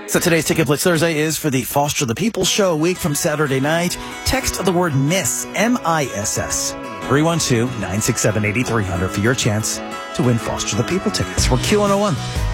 So today's Ticket Blitz Thursday is for the Foster the People show, a week from Saturday night. Text the word MISS, M-I-S-S, 312-967-8300 for your chance to win Foster the People tickets. We're Q101.